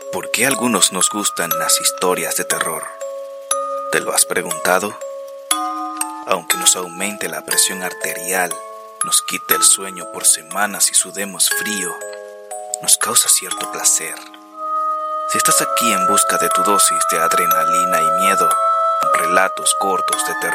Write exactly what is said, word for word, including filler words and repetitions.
¿Por qué a algunos nos gustan las historias de terror? ¿Te lo has preguntado? Aunque nos aumente la presión arterial, nos quite el sueño por semanas y sudemos frío, nos causa cierto placer. Si estás aquí en busca de tu dosis de adrenalina y miedo, relatos cortos de terror